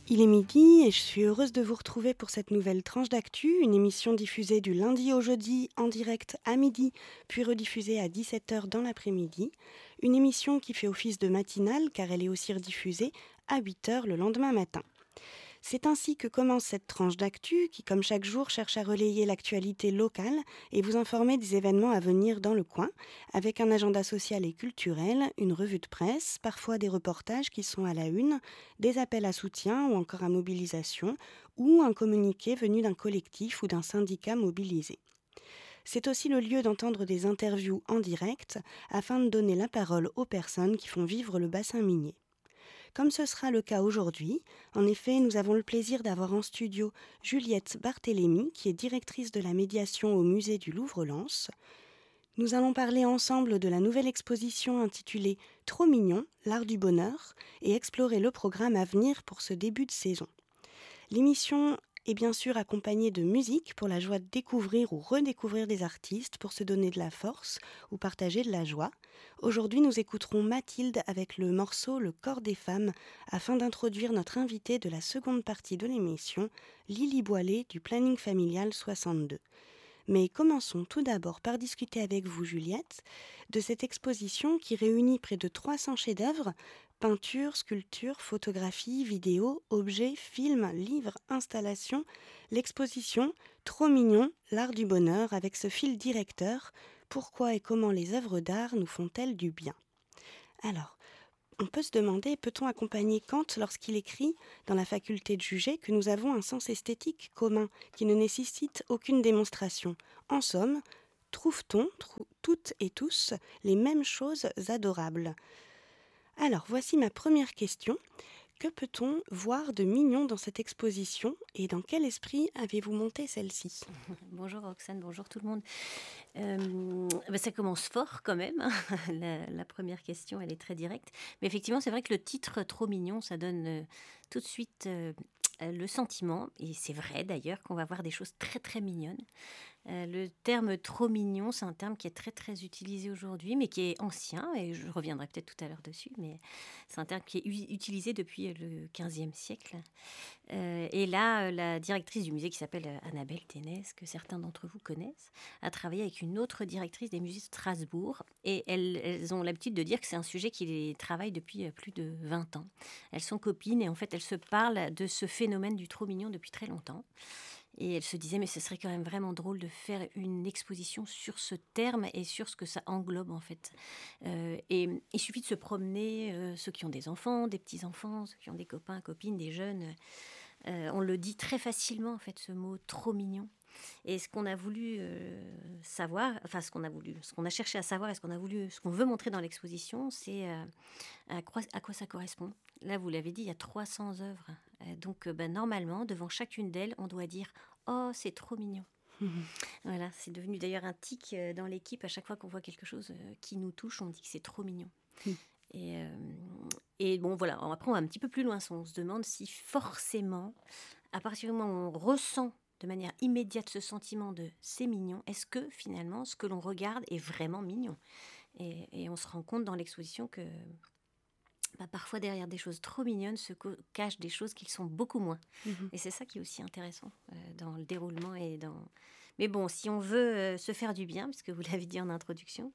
Il est midi et je suis heureuse de vous retrouver pour cette nouvelle tranche d'actu, une émission diffusée du lundi au jeudi en direct à midi, puis rediffusée à 17h dans l'après-midi. Une émission qui fait office de matinale car elle est aussi rediffusée à 8h le lendemain matin. C'est ainsi que commence cette tranche d'actu qui, comme chaque jour, cherche à relayer l'actualité locale et vous informer des événements à venir dans le coin, avec un agenda social et culturel, une revue de presse, parfois des reportages qui sont à la une, des appels à soutien ou encore à mobilisation, ou un communiqué venu d'un collectif ou d'un syndicat mobilisé. C'est aussi le lieu d'entendre des interviews en direct afin de donner la parole aux personnes qui font vivre le bassin minier. Comme ce sera le cas aujourd'hui, en effet, nous avons le plaisir d'avoir en studio Juliette Barthélémy, qui est directrice de la médiation au musée du Louvre-Lens. Nous allons parler ensemble de la nouvelle exposition intitulée Trop mignon, l'art du bonheur, et explorer le programme à venir pour ce début de saison. L'émission est bien sûr accompagnée de musique pour la joie de découvrir ou redécouvrir des artistes pour se donner de la force ou partager de la joie. Aujourd'hui, nous écouterons Mathilde avec le morceau Le corps des femmes afin d'introduire notre invitée de la seconde partie de l'émission, Lily Boilet du Planning Familial 62. Mais commençons tout d'abord par discuter avec vous, Juliette, de cette exposition qui réunit près de 300 chefs-d'œuvre, peintures, sculptures, photographies, vidéos, objets, films, livres, installations. L'exposition Trop mignon, l'art du bonheur, avec ce fil directeur, pourquoi et comment les œuvres d'art nous font-elles du bien? Alors, on peut se demander, peut-on accompagner Kant lorsqu'il écrit, dans la faculté de juger, que nous avons un sens esthétique commun qui ne nécessite aucune démonstration? En somme, trouve-t-on, toutes et tous, les mêmes choses adorables? Alors, voici ma première question. Que peut-on voir de mignon dans cette exposition et dans quel esprit avez-vous monté celle-ci? Bonjour Roxane, bonjour tout le monde. Ça commence fort quand même, hein. La première question, elle est très directe. Mais effectivement, c'est vrai que le titre Trop mignon, ça donne tout de suite le sentiment, et c'est vrai d'ailleurs, qu'on va voir des choses très très mignonnes. Le terme trop mignon, c'est un terme qui est très très utilisé aujourd'hui, mais qui est ancien, et je reviendrai peut-être tout à l'heure dessus, mais c'est un terme qui est utilisé depuis le 15e siècle. Et là, la directrice du musée, qui s'appelle Annabelle Ténès, que certains d'entre vous connaissent, a travaillé avec une autre directrice des musées de Strasbourg, et elles ont l'habitude de dire que c'est un sujet qui les travaille depuis plus de 20 ans. Elles sont copines, et en fait, elles se parlent de ce phénomène du trop mignon depuis très longtemps. Et elle se disait, mais ce serait quand même vraiment drôle de faire une exposition sur ce terme et sur ce que ça englobe en fait. Et il suffit de se promener, ceux qui ont des enfants, des petits-enfants, ceux qui ont des copains, copines, des jeunes. On le dit très facilement en fait, ce mot trop mignon. Et ce qu'on a voulu savoir, enfin ce qu'on a cherché à savoir et ce qu'on veut montrer dans l'exposition, c'est à quoi ça correspond. Là, vous l'avez dit, il y a 300 œuvres. Donc, normalement, devant chacune d'elles, on doit dire « Oh, c'est trop mignon ». Voilà, c'est devenu d'ailleurs un tic dans l'équipe. À chaque fois qu'on voit quelque chose qui nous touche, on dit que c'est trop mignon. Et, euh, et bon, voilà, après, on va un petit peu plus loin. On se demande si forcément, à partir du moment où on ressent de manière immédiate ce sentiment de « c'est mignon », est-ce que finalement, ce que l'on regarde est vraiment mignon? Et on se rend compte dans l'exposition que parfois derrière des choses trop mignonnes se cachent des choses qui sont beaucoup moins. Et c'est ça qui est aussi intéressant dans le déroulement et dans... Mais bon, si on veut se faire du bien, puisque vous l'avez dit en introduction,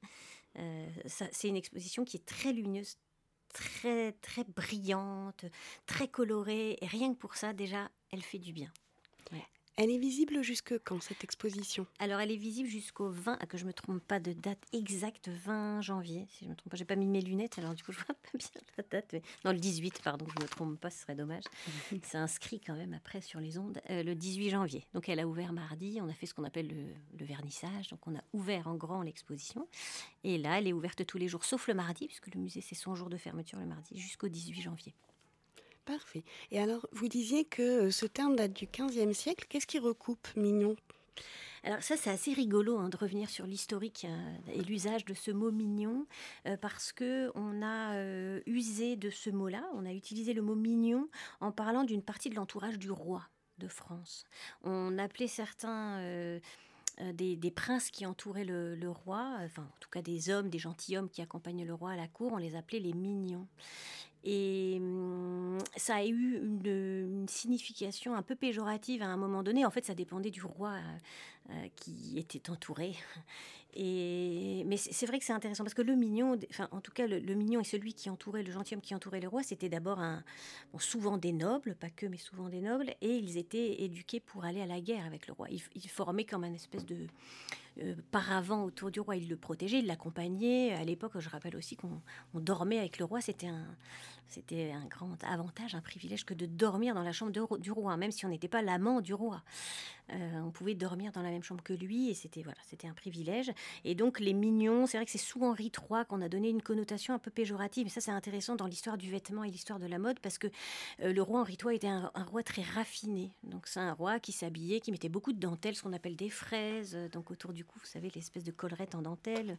c'est une exposition qui est très lumineuse, très, très brillante, très colorée. Et rien que pour ça, déjà, elle fait du bien. Ouais. Elle est visible jusque quand, cette exposition? Alors, elle est visible jusqu'au 20, que je ne me trompe pas de date exacte, 20 janvier, si je ne me trompe pas. Je n'ai pas mis mes lunettes, alors du coup, je ne vois pas bien la date. Mais... Non, le 18, pardon, je ne me trompe pas, ce serait dommage. C'est inscrit quand même après sur les ondes, le 18 janvier. Donc, elle a ouvert mardi, on a fait ce qu'on appelle le vernissage. Donc, on a ouvert en grand l'exposition. Et là, elle est ouverte tous les jours, sauf le mardi, puisque le musée, c'est son jour de fermeture le mardi, jusqu'au 18 janvier. Parfait. Et alors, vous disiez que ce terme date du 15e siècle. Qu'est-ce qui recoupe mignon? Alors ça, c'est assez rigolo de revenir sur l'historique et l'usage de ce mot mignon, parce qu'on a usé de ce mot-là, on a utilisé le mot mignon en parlant d'une partie de l'entourage du roi de France. On appelait certains... des princes qui entouraient le roi, enfin en tout cas des hommes, des gentilshommes qui accompagnent le roi à la cour, on les appelait les mignons. Et ça a eu une signification un peu péjorative à un moment donné. En fait, ça dépendait du roi qui était entouré. Mais c'est vrai que c'est intéressant parce que le mignon, enfin en tout cas le mignon et celui qui entourait, le gentilhomme qui entourait le roi, c'était d'abord souvent des nobles, pas que, mais souvent des nobles, et ils étaient éduqués pour aller à la guerre avec le roi. Ils formaient comme un espèce de paravent autour du roi. Ils le protégeaient, ils l'accompagnaient. À l'époque, je rappelle aussi qu'on dormait avec le roi. C'était un grand avantage, un privilège que de dormir dans la chambre du roi, même si on n'était pas l'amant du roi. On pouvait dormir dans la même chambre que lui et c'était un privilège. Et donc les mignons, c'est vrai que c'est sous Henri III qu'on a donné une connotation un peu péjorative. Et ça, c'est intéressant dans l'histoire du vêtement et l'histoire de la mode parce que le roi Henri III était un roi très raffiné. Donc c'est un roi qui s'habillait, qui mettait beaucoup de dentelles, ce qu'on appelle des fraises, donc autour du cou, vous savez, l'espèce de collerette en dentelle.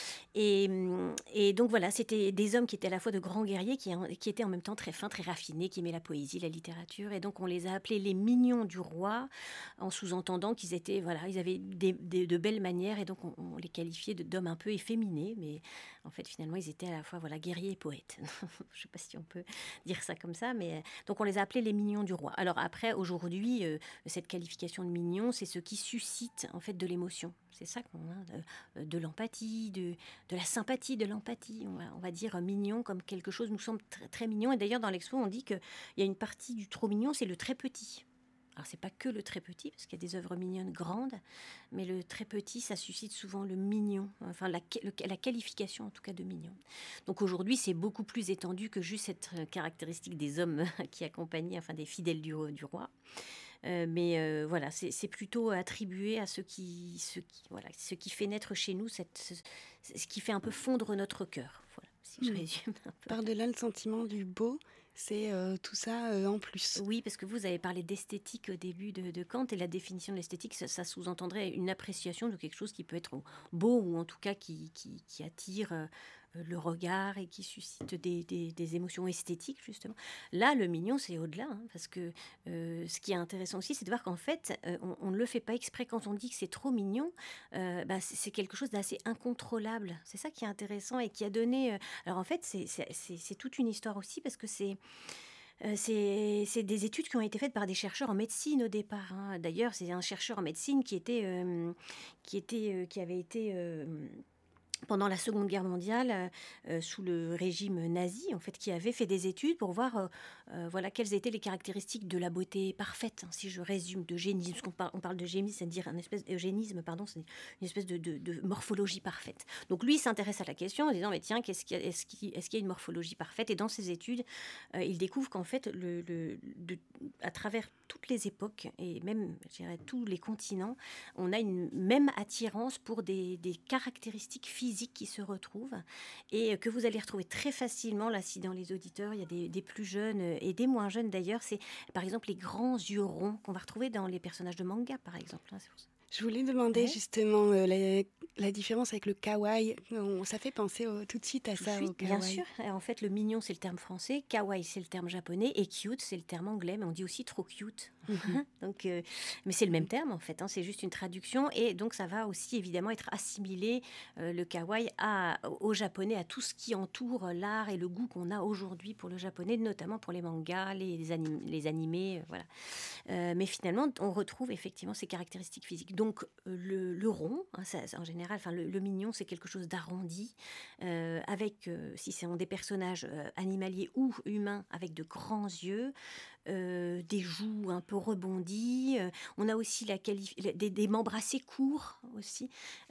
Et donc voilà, c'était des hommes qui étaient à la fois de grands guerriers, qui étaient en même temps très fins, très raffinés, qui aimaient la poésie, la littérature. Et donc on les a appelés les mignons du roi, en sous-entendant qu'ils ils avaient de belles manières, et donc on les qualifiait d'hommes un peu efféminés, mais en fait finalement ils étaient à la fois guerriers et poètes. Je ne sais pas si on peut dire ça comme ça, mais donc on les a appelés les mignons du roi. Alors après, aujourd'hui, cette qualification de mignon, c'est ce qui suscite en fait de l'émotion. C'est ça qu'on a, de l'empathie, de la sympathie, de l'empathie. On va dire mignon comme quelque chose nous semble très, très mignon. Et d'ailleurs, dans l'expo, on dit qu'il y a une partie du trop mignon, c'est le très petit. Alors, c'est pas que le très petit, parce qu'il y a des œuvres mignonnes grandes, mais le très petit, ça suscite souvent le mignon, enfin la qualification en tout cas de mignon. Donc aujourd'hui, c'est beaucoup plus étendu que juste cette caractéristique des hommes qui accompagnaient, enfin des fidèles du roi. Mais voilà, c'est plutôt attribué à ce qui fait naître chez nous, ce qui fait un peu fondre notre cœur. Voilà, si je résume un peu. Par-delà le sentiment du beau, c'est tout ça en plus. Oui, parce que vous avez parlé d'esthétique au début de Kant, et la définition de l'esthétique, ça sous-entendrait une appréciation de quelque chose qui peut être beau, ou en tout cas qui attire le regard et qui suscite des émotions esthétiques, justement. Là, le mignon, c'est au-delà, parce que ce qui est intéressant aussi, c'est de voir qu'en fait, on ne le fait pas exprès. Quand on dit que c'est trop mignon, c'est quelque chose d'assez incontrôlable. C'est ça qui est intéressant et qui a donné... alors en fait, c'est toute une histoire aussi, parce que c'est des études qui ont été faites par des chercheurs en médecine au départ. D'ailleurs, c'est un chercheur en médecine qui avait été pendant la Seconde Guerre mondiale, sous le régime nazi, en fait, qui avait fait des études pour voir quelles étaient les caractéristiques de la beauté parfaite. Si je résume, d'eugénisme, on parle d'eugénisme, c'est-à-dire eugénisme, pardon, c'est une espèce de morphologie parfaite. Donc lui, il s'intéresse à la question en disant, mais tiens, est-ce qu'il y a une morphologie parfaite? Et dans ses études, il découvre qu'en fait, à travers toutes les époques, et même, je dirais, tous les continents, on a une même attirance pour des caractéristiques physiques qui se retrouvent et que vous allez retrouver très facilement. Là, si dans les auditeurs, il y a des plus jeunes et des moins jeunes d'ailleurs, c'est par exemple les grands yeux ronds qu'on va retrouver dans les personnages de manga, par exemple. C'est pour ça. Je voulais demander justement la différence avec le kawaii. Ça fait penser tout de suite à ça, au kawaii. Bien sûr. En fait, le mignon, c'est le terme français. Kawaii, c'est le terme japonais. Et cute, c'est le terme anglais. Mais on dit aussi trop cute. Donc, mais c'est le même terme, en fait. C'est juste une traduction. Et donc, ça va aussi, évidemment, être assimilé, le kawaii, au japonais, à tout ce qui entoure l'art et le goût qu'on a aujourd'hui pour le japonais, notamment pour les mangas, les animés. Voilà. Mais finalement, on retrouve effectivement ces caractéristiques physiques. Donc, le rond, en général, le mignon, c'est quelque chose d'arrondi, avec, si c'est des personnages animaliers ou humains, avec de grands yeux, des joues un peu rebondies. On a aussi des membres assez courts aussi.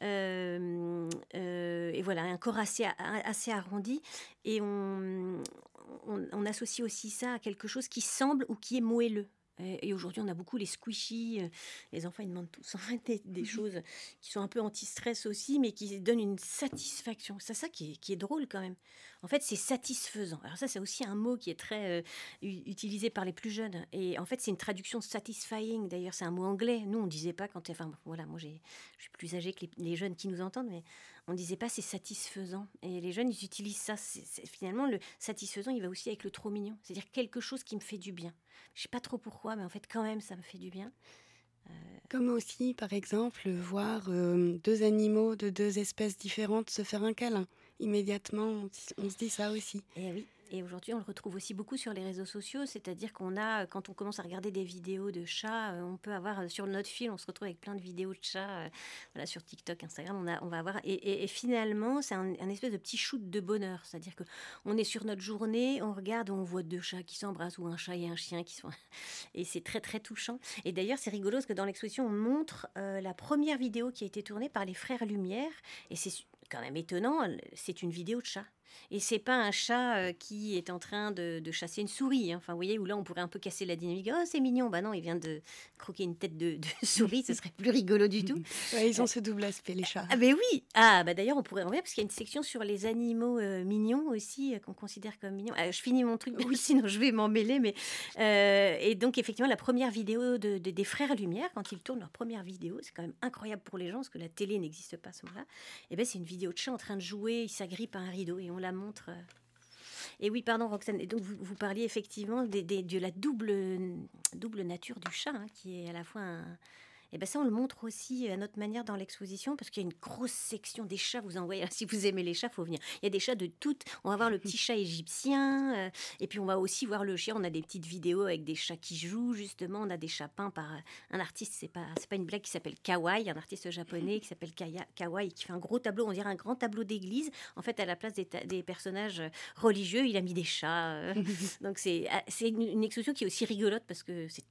Et voilà, un corps assez arrondi. Et on associe aussi ça à quelque chose qui semble ou qui est moelleux. Et aujourd'hui, on a beaucoup les squishies. Les enfants, ils demandent tous en fait des choses qui sont un peu anti-stress aussi, mais qui donnent une satisfaction. C'est ça qui est drôle quand même. En fait, c'est satisfaisant. Alors ça, c'est aussi un mot qui est très utilisé par les plus jeunes. Et en fait, c'est une traduction satisfying. D'ailleurs, c'est un mot anglais. Nous, on ne disait pas quand... Enfin, voilà, moi, je suis plus âgée que les jeunes qui nous entendent, mais on ne disait pas c'est satisfaisant. Et les jeunes, ils utilisent ça. Finalement, le satisfaisant, il va aussi avec le trop mignon. C'est-à-dire quelque chose qui me fait du bien. Je ne sais pas trop pourquoi, mais en fait, quand même, ça me fait du bien. Comme aussi, par exemple, voir deux animaux de deux espèces différentes se faire un câlin. Immédiatement, on se dit ça aussi. Et oui, Et aujourd'hui, on le retrouve aussi beaucoup sur les réseaux sociaux, c'est-à-dire quand on commence à regarder des vidéos de chats, on peut avoir sur notre fil, on se retrouve avec plein de vidéos de chats, voilà, sur TikTok, Instagram, on va avoir, et finalement, c'est un espèce de petit shoot de bonheur, c'est-à-dire que on est sur notre journée, on regarde, on voit deux chats qui s'embrassent ou un chat et un chien qui sont, et c'est très très touchant. Et d'ailleurs, c'est rigolo parce que dans l'exposition, on montre la première vidéo qui a été tournée par les frères Lumière, et c'est quand même étonnant, c'est une vidéo de chat. Et c'est pas un chat qui est en train de chasser une souris. Hein. Enfin, vous voyez, où là, on pourrait un peu casser la dynamique. Oh, c'est mignon. Bah non, il vient de croquer une tête de souris. Ce serait plus rigolo du tout. Ouais, ils ont ce double aspect, les chats. Ah, ben oui. Ah, bah d'ailleurs, on pourrait en voir parce qu'il y a une section sur les animaux mignons aussi, qu'on considère comme mignons. Je finis mon truc, oui, sinon je vais m'en mêler. Mais, et donc, effectivement, la première vidéo des Frères Lumière, quand ils tournent leur première vidéo, c'est quand même incroyable pour les gens parce que la télé n'existe pas à ce moment-là. Et ben, c'est une vidéo de chat en train de jouer. Il s'agrippe à un rideau et on la montre. Et oui, pardon, Roxane. Et donc, vous parliez effectivement de la double nature du chat, hein, qui est à la fois un. Et bien ça, on le montre aussi à notre manière dans l'exposition, parce qu'il y a une grosse section des chats. Vous en voyez, si vous aimez les chats, il faut venir. Il y a des chats de toutes. On va voir le petit chat égyptien, et puis on va aussi voir le chien. On a des petites vidéos avec des chats qui jouent, justement. On a des chats peints par un artiste, c'est pas une blague, qui s'appelle Kawai, un artiste japonais qui s'appelle Kawai, qui fait un gros tableau, on dirait un grand tableau d'église. En fait, à la place des personnages religieux, il a mis des chats. Donc c'est une exposition qui est aussi rigolote, parce que c'est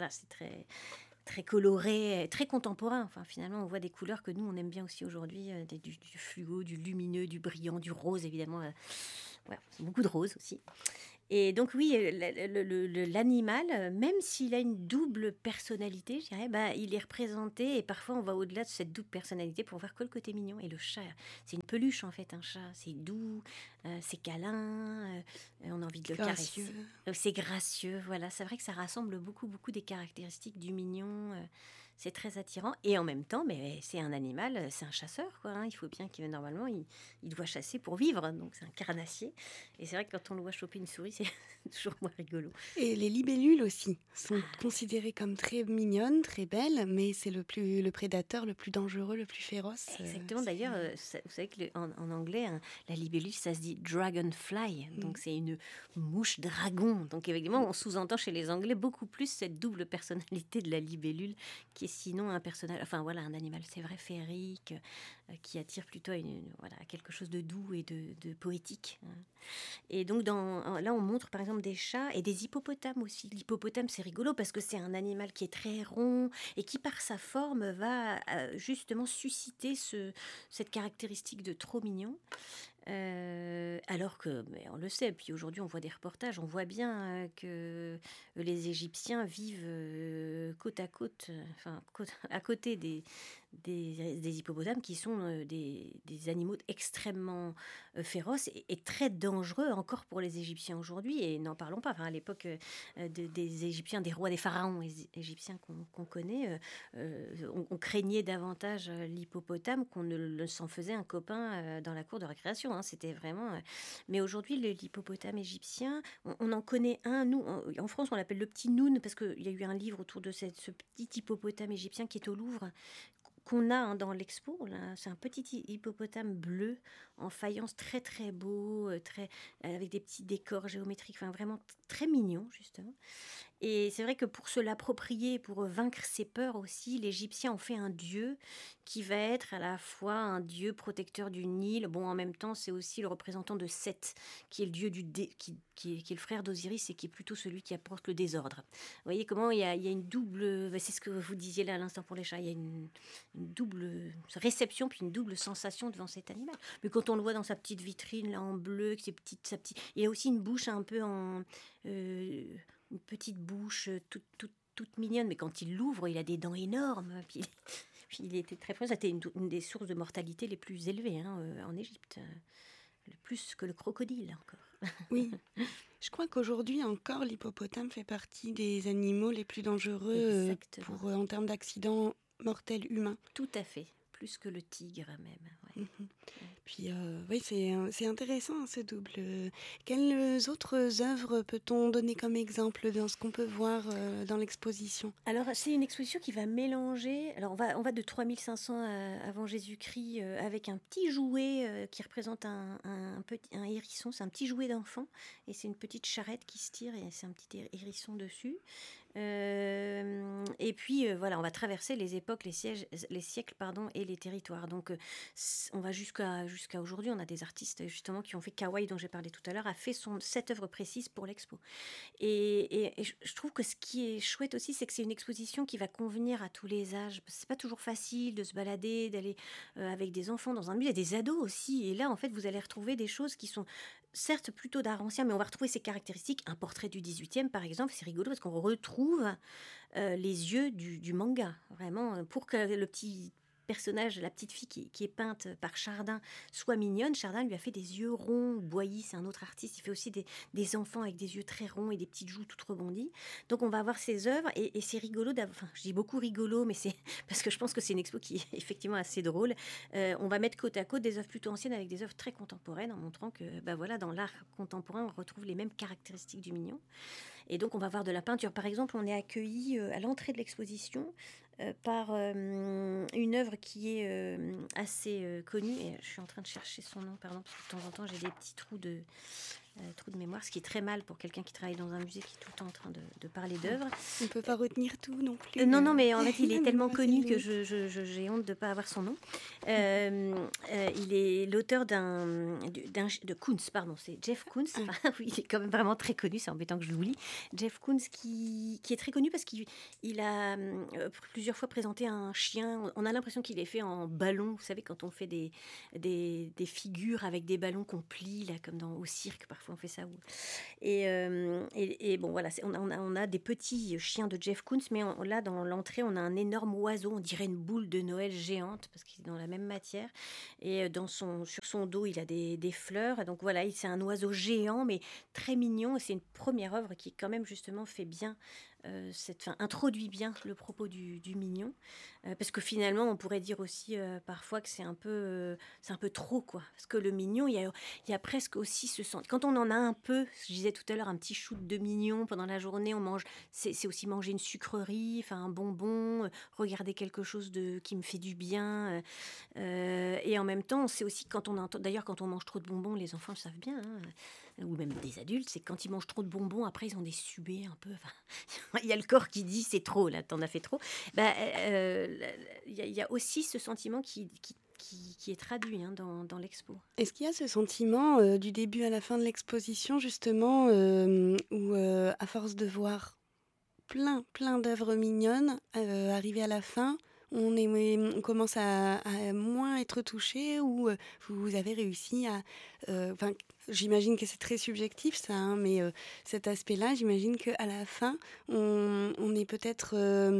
très coloré, très contemporain. Enfin, finalement, on voit des couleurs que nous, on aime bien aussi aujourd'hui, du fluo, du lumineux, du brillant, du rose, évidemment. Voilà, beaucoup de rose aussi. Et donc oui, l'animal, même s'il a une double personnalité, je dirais, bah, il est représenté, et parfois on va au-delà de cette double personnalité pour voir que le côté mignon. Et le chat, c'est une peluche en fait, un chat. C'est doux, c'est câlin, on a envie de le caresser. C'est gracieux, voilà. C'est vrai que ça rassemble beaucoup, beaucoup des caractéristiques du mignon. C'est très attirant. Et en même temps, mais c'est un animal, c'est un chasseur, quoi. Hein. Il faut bien qu'il, normalement, il doit chasser pour vivre. Donc c'est un carnassier. Et c'est vrai que quand on le voit choper une souris, c'est toujours moins rigolo. Et les libellules aussi sont considérées comme très mignonnes, très belles, mais c'est le prédateur le plus dangereux, le plus féroce. Exactement. D'ailleurs, vous savez qu'en anglais, hein, la libellule, ça se dit dragonfly. Donc c'est une mouche dragon. Donc évidemment, on sous-entend chez les Anglais beaucoup plus cette double personnalité de la libellule, qui est sinon un personnage, enfin voilà, un animal, c'est vrai, féerique, qui attire plutôt voilà, quelque chose de doux et de poétique. Hein. Et donc là, on montre par exemple des chats et des hippopotames aussi. L'hippopotame, c'est rigolo parce que c'est un animal qui est très rond et qui, par sa forme, va justement susciter cette caractéristique de trop mignon. Alors que, mais on le sait, puis aujourd'hui on voit des reportages, on voit bien que les Égyptiens vivent côte à côte, à côté des hippopotames, qui sont des animaux extrêmement féroces et très dangereux encore pour les Égyptiens aujourd'hui. Et n'en parlons pas, enfin, à l'époque des Égyptiens, des rois, des pharaons égyptiens qu'on connaît, on craignait davantage l'hippopotame qu'on ne s'en faisait un copain dans la cour de récréation. Hein, c'était vraiment. Mais aujourd'hui, l'hippopotame égyptien, on en connaît un. Nous, en France, on l'appelle le petit Noun, parce qu'il y a eu un livre autour de ce petit hippopotame égyptien qui est au Louvre, qu'on a, hein, dans l'expo. Là. C'est un petit hippopotame bleu en faïence, très très beau, avec des petits décors géométriques, enfin vraiment très mignon, justement. Et c'est vrai que pour se l'approprier, pour vaincre ses peurs aussi, l'Égyptien en fait un dieu qui va être à la fois un dieu protecteur du Nil. Bon, en même temps, c'est aussi le représentant de Seth, qui est le dieu qui est le frère d'Osiris et qui est plutôt celui qui apporte le désordre. Vous voyez comment il y a une double... C'est ce que vous disiez là à l'instant pour les chats. Il y a une double réception puis une double sensation devant cet animal. Mais quand on le voit dans sa petite vitrine là en bleu, avec il y a aussi une bouche un peu en... une petite bouche toute mignonne, mais quand il l'ouvre, il a des dents énormes. Puis il était très proche. C'était une des sources de mortalité les plus élevées, hein, en Égypte. Plus que le crocodile, encore. Oui. Je crois qu'aujourd'hui encore, l'hippopotame fait partie des animaux les plus dangereux en termes d'accidents mortels humains. Tout à fait. Plus que le tigre même. Ouais. Puis oui, c'est intéressant ce double. Quelles autres œuvres peut-on donner comme exemple dans ce qu'on peut voir dans l'exposition? Alors, c'est une exposition qui va mélanger. Alors, on va de 3500 avant Jésus-Christ avec un petit jouet qui représente un hérisson. C'est un petit jouet d'enfant et c'est une petite charrette qui se tire et c'est un petit hérisson dessus. Et puis voilà, on va traverser les époques, les siècles pardon, et les territoires. Donc on va jusqu'à aujourd'hui. On a des artistes justement qui ont fait Kawai, dont j'ai parlé tout à l'heure, a fait cette œuvre précise pour l'expo. Et je trouve que ce qui est chouette aussi, c'est que c'est une exposition qui va convenir à tous les âges. C'est pas toujours facile de se balader, d'aller avec des enfants dans un musée, des ados aussi. Et là, en fait, vous allez retrouver des choses qui sont certes plutôt d'art ancien, mais on va retrouver ses caractéristiques. Un portrait du 18e, par exemple, c'est rigolo parce qu'on retrouve les yeux du manga. Vraiment, pour que le petit personnage, la petite fille qui est peinte par Chardin, soit mignonne, Chardin lui a fait des yeux ronds. Boilly, c'est un autre artiste, il fait aussi des enfants avec des yeux très ronds et des petites joues toutes rebondies. Donc on va avoir ces œuvres et c'est rigolo enfin, je dis beaucoup rigolo, mais c'est parce que je pense que c'est une expo qui est effectivement assez drôle. On va mettre côte à côte des œuvres plutôt anciennes avec des œuvres très contemporaines en montrant que voilà, dans l'art contemporain, on retrouve les mêmes caractéristiques du mignon. Et donc, on va voir de la peinture. Par exemple, on est accueilli à l'entrée de l'exposition par une œuvre qui est assez connue. Et je suis en train de chercher son nom, pardon, parce que de temps en temps, j'ai des petits trous de mémoire, ce qui est très mal pour quelqu'un qui travaille dans un musée qui est tout le temps en train de parler d'œuvres. On ne peut pas retenir tout non plus. Non, mais en fait, il est tellement connu que j'ai honte de ne pas avoir son nom. Il est l'auteur de Koons, pardon, c'est Jeff Koons. Enfin, oui, il est quand même vraiment très connu, c'est embêtant que je l'oublie. Jeff Koons qui est très connu parce qu'il a plusieurs fois présenté un chien. On a l'impression qu'il est fait en ballon. Vous savez, quand on fait des figures avec des ballons qu'on plie, là, comme au cirque, parfois on fait ça. Et bon, voilà, on a des petits chiens de Jeff Koons, mais là, dans l'entrée, on a un énorme oiseau, on dirait une boule de Noël géante, parce qu'il est dans la même matière. Et sur son dos, il a des fleurs. Donc voilà, c'est un oiseau géant, mais très mignon. C'est une première œuvre qui, quand même, justement, fait bien introduit bien le propos du mignon, parce que finalement on pourrait dire aussi parfois que c'est un peu trop, quoi, parce que le mignon, il y a presque aussi ce sens, quand on en a un peu, je disais tout à l'heure, un petit shoot de mignon pendant la journée, on mange, c'est aussi manger une sucrerie, enfin un bonbon, regarder quelque chose qui me fait du bien, et en même temps c'est aussi quand on mange trop de bonbons, les enfants le savent bien, hein, ou même des adultes, c'est que quand ils mangent trop de bonbons, après ils ont des subés un peu. Il y a le corps qui dit c'est trop, là, t'en as fait trop. Il y a aussi ce sentiment qui est traduit dans l'expo. Est-ce qu'il y a ce sentiment du début à la fin de l'exposition, justement, où à force de voir plein d'œuvres mignonnes arriver à la fin, on commence à moins être touché, ou vous avez réussi à... j'imagine que c'est très subjectif ça, hein, mais cet aspect-là, j'imagine qu'à la fin, on est peut-être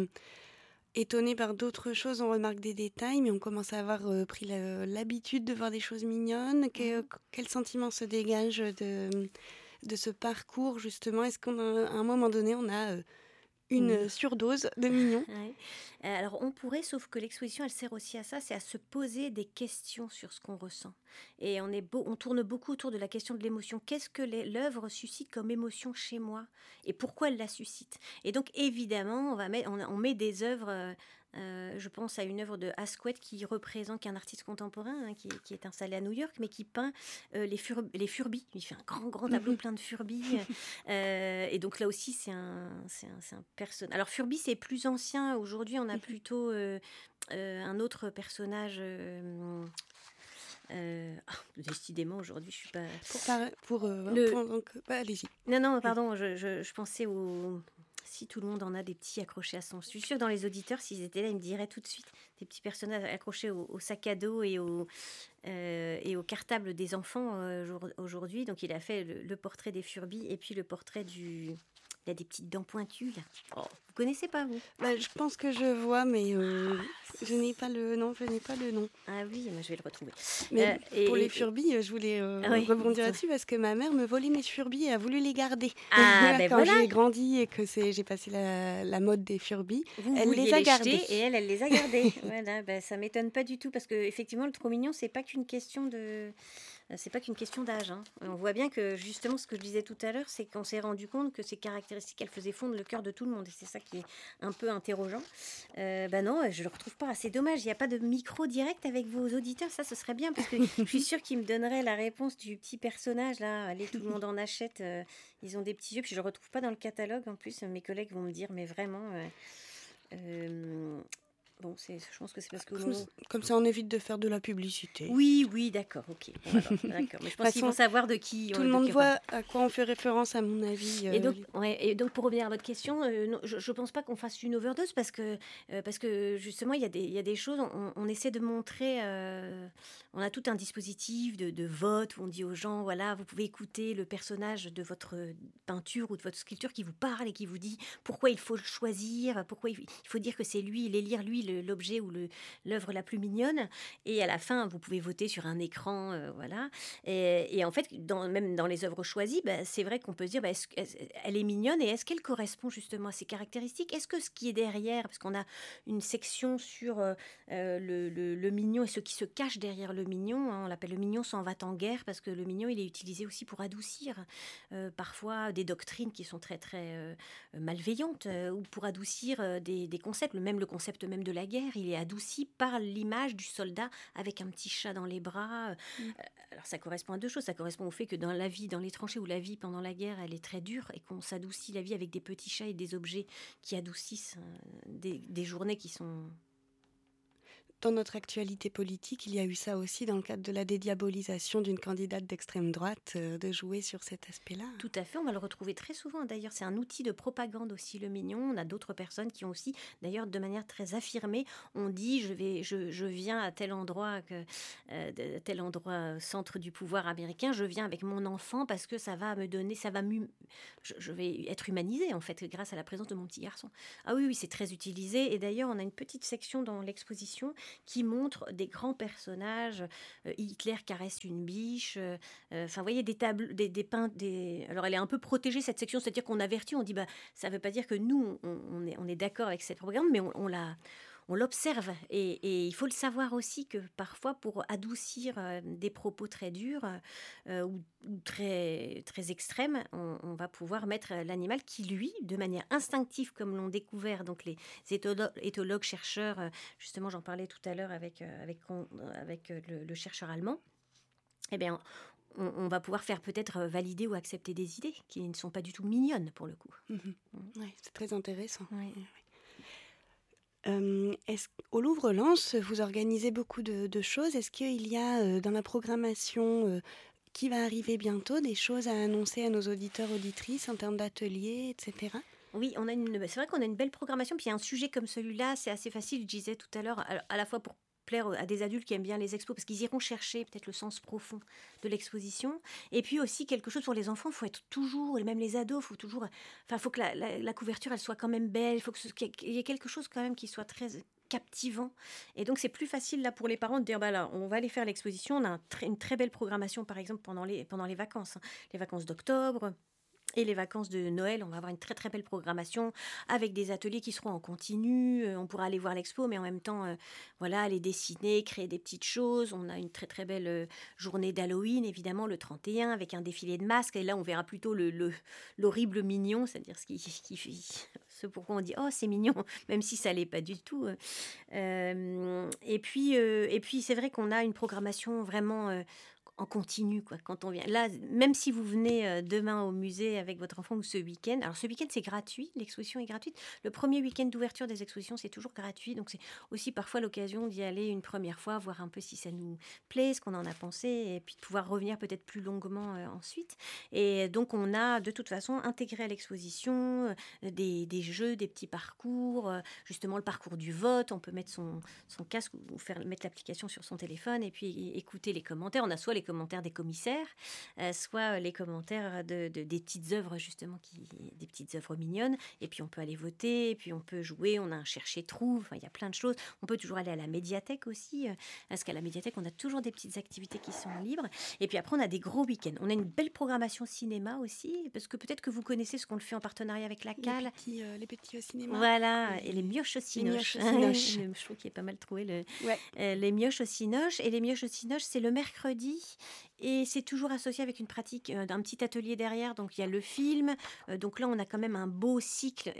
étonné par d'autres choses, on remarque des détails, mais on commence à avoir pris l'habitude de voir des choses mignonnes. Quel sentiment se dégage de ce parcours, justement? Est-ce qu'à un moment donné, on a... une surdose de mignon? Ouais. Alors on pourrait, sauf que l'exposition elle sert aussi à ça, c'est à se poser des questions sur ce qu'on ressent. Et on tourne beaucoup autour de la question de l'émotion. Qu'est-ce que l'œuvre suscite comme émotion chez moi et pourquoi elle la suscite? Et donc évidemment on met des œuvres. Je pense à une œuvre de Asquith qui est un artiste contemporain, hein, qui est installé à New York, mais qui peint les Furby. Il fait un grand tableau plein de Furby. Et donc là aussi, c'est un personnage. Alors Furby, c'est plus ancien. Aujourd'hui, on a plutôt un autre personnage. Décidément, aujourd'hui, je suis pas... Donc, allez-y. Non, pardon, je pensais au... Si tout le monde en a des petits accrochés à son... Je suis sûre que dans les auditeurs, s'ils étaient là, ils me diraient tout de suite des petits personnages accrochés au sac à dos et au cartable des enfants aujourd'hui. Donc il a fait le portrait des Furby et puis le portrait du Il a des petites dents pointues, là. Oh, vous connaissez pas, vous? Bah, je pense que je vois, mais je n'ai pas le nom. Je n'ai pas le nom. Ah oui, moi, je vais le retrouver. Mais pour les Furby, je voulais Oui, rebondir dites-moi. là-dessus parce que ma mère me volait mes Furby et a voulu les garder. Ah, ben Quand voilà, j'ai grandi et que j'ai passé la mode des Furby, vous elle vouliez les a les gardés. jeter et elle les a gardés. Voilà, ben, ça m'étonne pas du tout parce que effectivement, le trop mignon, c'est pas qu'une question d'âge, hein. On voit bien que justement, ce que je disais tout à l'heure, c'est qu'on s'est rendu compte que ces caractéristiques, elles faisaient fondre le cœur de tout le monde. Et c'est ça qui est un peu interrogeant. Ben non, je le retrouve pas. C'est dommage, il n'y a pas de micro direct avec vos auditeurs. Ça, ce serait bien parce que je suis sûre qu'ils me donneraient la réponse du petit personnage là. Allez, tout le monde en achète. Ils ont des petits yeux. Puis je le retrouve pas dans le catalogue. En plus, mes collègues vont me dire, mais vraiment. Bon, je pense que c'est parce que... Comme ça, on évite de faire de la publicité. Oui, d'accord, ok. Bon, alors, d'accord. Mais je pense qu'ils vont savoir de qui... Tout le monde voit à quoi on fait référence, à mon avis. Et donc, pour revenir à votre question, non, je ne pense pas qu'on fasse une overdose parce que justement, il y a des choses, on essaie de montrer... on a tout un dispositif de vote où on dit aux gens, voilà, vous pouvez écouter le personnage de votre peinture ou de votre sculpture qui vous parle et qui vous dit pourquoi il faut le choisir, pourquoi il faut dire que c'est lui, l'élire lui, l'objet ou l'œuvre la plus mignonne. Et à la fin, vous pouvez voter sur un écran, voilà. Et en fait, même dans les œuvres choisies, c'est vrai qu'on peut se dire, elle est mignonne et est-ce qu'elle correspond justement à ses caractéristiques? Est-ce que ce qui est derrière, parce qu'on a une section sur le mignon et ce qui se cache derrière le mignon, hein, on l'appelle le mignon s'en va en guerre parce que le mignon, il est utilisé aussi pour adoucir parfois des doctrines qui sont très très malveillantes ou pour adoucir des concepts. Même le concept même de la guerre, il est adouci par l'image du soldat avec un petit chat dans les bras. Alors ça correspond à deux choses. Ça correspond au fait que dans la vie, dans les tranchées où la vie pendant la guerre, elle est très dure et qu'on s'adoucit la vie avec des petits chats et des objets qui adoucissent des journées qui sont... Dans notre actualité politique, il y a eu ça aussi dans le cadre de la dédiabolisation d'une candidate d'extrême droite, de jouer sur cet aspect-là. Tout à fait, on va le retrouver très souvent. D'ailleurs, c'est un outil de propagande aussi, le mignon. On a d'autres personnes qui ont aussi, d'ailleurs, de manière très affirmée, on dit je viens à tel endroit, centre du pouvoir américain, je viens avec mon enfant parce que ça va me donner, je vais être humanisée en fait grâce à la présence de mon petit garçon. Ah oui, c'est très utilisé. Et d'ailleurs, on a une petite section dans l'exposition qui montre des grands personnages. Hitler caresse une biche. Enfin, vous voyez, des tableaux, alors, elle est un peu protégée, cette section, c'est-à-dire qu'on avertit, on dit, ça ne veut pas dire que nous, on est d'accord avec cette propagande, mais on l'observe. Et il faut le savoir aussi que parfois, pour adoucir des propos très durs ou très, très extrêmes, on va pouvoir mettre l'animal qui, lui, de manière instinctive, comme l'ont découvert donc les éthologues, chercheurs, justement, j'en parlais tout à l'heure avec le chercheur allemand, eh bien, on va pouvoir faire peut-être valider ou accepter des idées qui ne sont pas du tout mignonnes pour le coup. Oui, c'est très intéressant. Oui. Au Louvre-Lens, vous organisez beaucoup de choses. Est-ce qu'il y a dans la programmation qui va arriver bientôt des choses à annoncer à nos auditeurs, auditrices en termes d'ateliers, etc. Oui, c'est vrai qu'on a une belle programmation. Puis un sujet comme celui-là, c'est assez facile, je disais tout à l'heure, à la fois pour plaire à des adultes qui aiment bien les expos, parce qu'ils iront chercher peut-être le sens profond de l'exposition. Et puis aussi quelque chose pour les enfants, il faut être toujours, et même les ados, il faut que la couverture, elle soit quand même belle, il faut qu'il y ait quelque chose quand même qui soit très captivant. Et donc, c'est plus facile là pour les parents de dire, là, on va aller faire l'exposition. On a une très belle programmation, par exemple, pendant les vacances. Les vacances d'octobre. Et les vacances de Noël, on va avoir une très très belle programmation avec des ateliers qui seront en continu. On pourra aller voir l'expo, mais en même temps, aller dessiner, créer des petites choses. On a une très très belle journée d'Halloween, évidemment, le 31, avec un défilé de masques. Et là, on verra plutôt l'horrible mignon, c'est-à-dire ce pourquoi on dit « Oh, c'est mignon », même si ça l'est pas du tout. Et puis, c'est vrai qu'on a une programmation vraiment... en continu, quoi, quand on vient. Là, même si vous venez demain au musée avec votre enfant ou ce week-end, alors ce week-end, c'est gratuit, l'exposition est gratuite. Le premier week-end d'ouverture des expositions, c'est toujours gratuit, donc c'est aussi parfois l'occasion d'y aller une première fois, voir un peu si ça nous plaît, ce qu'on en a pensé, et puis de pouvoir revenir peut-être plus longuement ensuite. Et donc, on a de toute façon intégré à l'exposition des jeux, des petits parcours, justement le parcours du vote, on peut mettre son casque ou mettre l'application sur son téléphone et puis écouter les commentaires. On a soit les commentaires des commissaires, soit les commentaires des petites œuvres, justement, des petites œuvres mignonnes. Et puis on peut aller voter, et puis on peut jouer, on a un chercher-trouve, enfin, il y a plein de choses. On peut toujours aller à la médiathèque aussi, parce qu'à la médiathèque, on a toujours des petites activités qui sont libres. Et puis après, on a des gros week-ends. On a une belle programmation cinéma aussi, parce que peut-être que vous connaissez ce qu'on le fait en partenariat avec la CAL. Les petits au cinéma. Voilà, et les mioches au cinoche. Je trouve qu'il est pas mal trouvé les mioches au cinoche. Et les mioches au cinoche, c'est le mercredi. Et c'est toujours associé avec une pratique d'un petit atelier derrière. Donc il y a le film. Donc là, on a quand même un beau cycle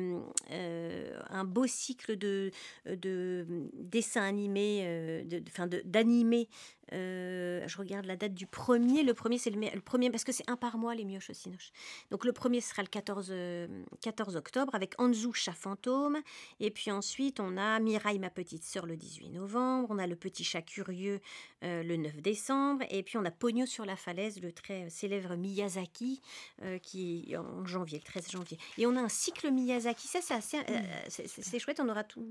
de dessins animés, d'animés. Je regarde la date du premier. Le premier, c'est le premier, parce que c'est un par mois, les mioches au cinoche. Donc le premier sera le 14 octobre avec Anzou, chat fantôme. Et puis ensuite, on a Mireille, ma petite sœur, le 18 novembre. On a le petit chat curieux le 9 décembre. Et puis on a Pogno sur la falaise, le très célèbre Miyazaki, qui est en janvier, le 13 janvier. Et on a un cycle Miyazaki. Ça, c'est assez c'est chouette. On aura tout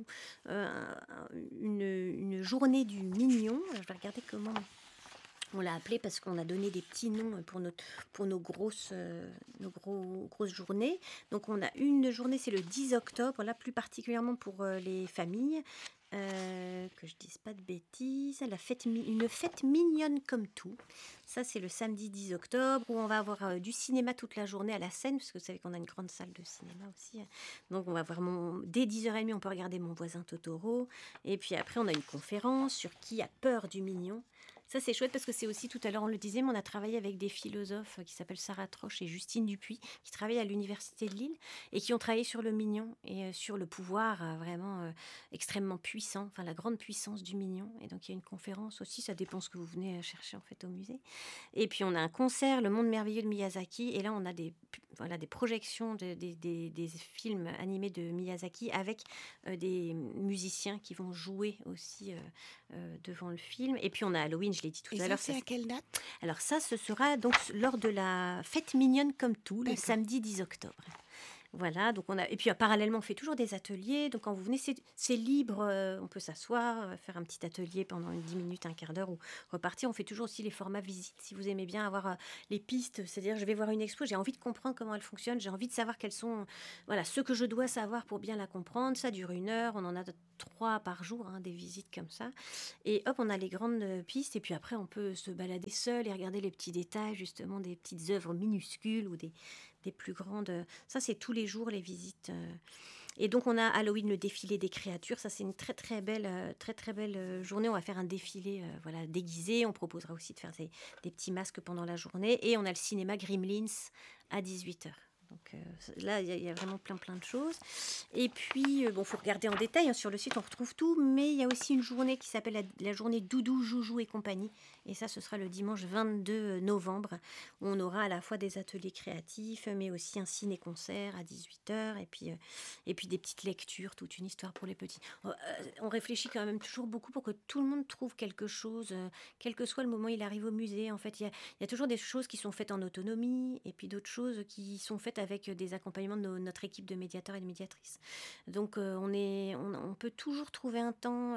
une journée du mignon. Je vais regarder comment on l'a appelé, parce qu'on a donné des petits noms pour nos grosses journées. Donc on a une journée, c'est le 10 octobre, là plus particulièrement pour les familles. Que je dise pas de bêtises, une fête mignonne comme tout. Ça, c'est le samedi 10 octobre, où on va avoir du cinéma toute la journée à la Seine, parce que vous savez qu'on a une grande salle de cinéma aussi. Donc on va voir dès 10h30, on peut regarder Mon voisin Totoro. Et puis après, on a une conférence sur qui a peur du mignon. Ça, c'est chouette, parce que c'est aussi, tout à l'heure on le disait, mais on a travaillé avec des philosophes qui s'appellent Sarah Troche et Justine Dupuis, qui travaillent à l'Université de Lille et qui ont travaillé sur le mignon et sur le pouvoir vraiment extrêmement puissant, enfin la grande puissance du mignon. Et donc il y a une conférence aussi, ça dépend ce que vous venez chercher en fait au musée. Et puis on a un concert, Le Monde merveilleux de Miyazaki, et là on a des projections des films animés de Miyazaki avec des musiciens qui vont jouer aussi devant le film. Et puis on a Halloween, je l'ai dit tout à l'heure. Et ça, c'est à quelle date ? Alors ça, ce sera donc lors de la fête mignonne comme tout, le samedi 10 octobre. Voilà, donc et puis parallèlement, on fait toujours des ateliers. Donc quand vous venez, c'est libre, on peut s'asseoir, faire un petit atelier pendant 10 minutes, un quart d'heure, ou repartir. On fait toujours aussi les formats visites, si vous aimez bien avoir les pistes. C'est-à-dire, je vais voir une expo, j'ai envie de comprendre comment elle fonctionne, j'ai envie de savoir quels sont ce que je dois savoir pour bien la comprendre. Ça dure 1 heure, on en a 3 par jour, des visites comme ça. Et hop, on a les grandes pistes, et puis après, on peut se balader seul et regarder les petits détails, justement, des petites œuvres minuscules ou des plus grandes. Ça, c'est tous les jours, les visites. Et donc, on a Halloween, le défilé des créatures. Ça, c'est une très, très belle journée. On va faire un défilé déguisé. On proposera aussi de faire des petits masques pendant la journée. Et on a le cinéma Gremlins à 18h. Donc là, il y a vraiment plein de choses. Et puis, faut regarder en détail. Sur le site, on retrouve tout. Mais il y a aussi une journée qui s'appelle la journée Doudou, Joujou et compagnie. Et ça, ce sera le dimanche 22 novembre, où on aura à la fois des ateliers créatifs, mais aussi un ciné-concert à 18h. Et puis des petites lectures, toute une histoire pour les petits. On réfléchit quand même toujours beaucoup pour que tout le monde trouve quelque chose, quel que soit le moment où il arrive au musée. En fait, il y a toujours des choses qui sont faites en autonomie, et puis d'autres choses qui sont faites avec des accompagnements de notre équipe de médiateurs et de médiatrices. Donc on peut toujours trouver un temps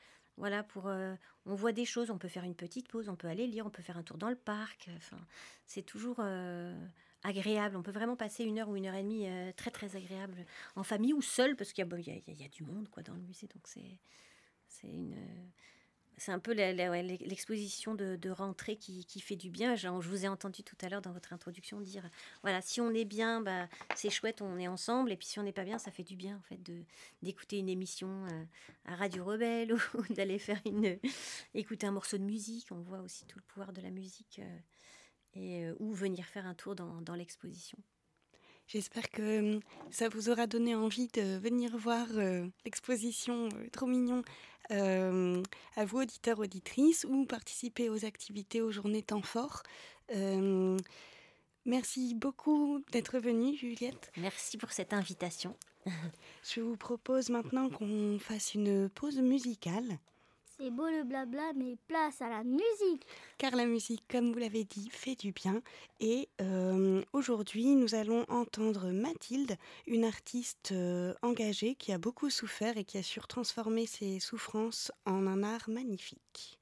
on voit des choses, on peut faire une petite pause, on peut aller lire, on peut faire un tour dans le parc. C'est toujours agréable. On peut vraiment passer 1 heure ou 1h30 très très agréable en famille ou seul, parce qu'il y a du monde dans le musée. Donc c'est un peu l'exposition de rentrée qui fait du bien. Je vous ai entendu tout à l'heure dans votre introduction dire, si on est bien, c'est chouette, on est ensemble. Et puis si on n'est pas bien, ça fait du bien en fait d'écouter une émission à Radio Rebelle ou d'aller écouter un morceau de musique. On voit aussi tout le pouvoir de la musique ou venir faire un tour dans l'exposition. J'espère que ça vous aura donné envie de venir voir l'exposition Trop mignon à vous, auditeurs, auditrices, ou participer aux activités aux journées temps fort. Merci beaucoup d'être venue, Juliette. Merci pour cette invitation. Je vous propose maintenant qu'on fasse une pause musicale. C'est beau le blabla, mais place à la musique. Car la musique, comme vous l'avez dit, fait du bien. Et aujourd'hui, nous allons entendre Mathilde, une artiste engagée qui a beaucoup souffert et qui a su transformer ses souffrances en un art magnifique.